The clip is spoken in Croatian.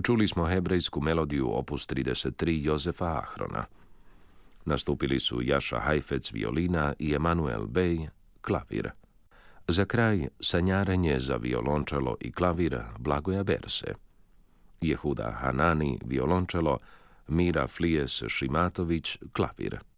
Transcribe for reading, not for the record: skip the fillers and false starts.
Čuli smo hebrejsku melodiju opus 33 Jozefa Ahrona. Nastupili su Jaša Hajfec violina i Emanuel Bej klavir. Za kraj sanjarenje za violončelo i klavir Blagoja Berse. Jehuda Hanani violončelo, Mira Flijes Šimatović klavir.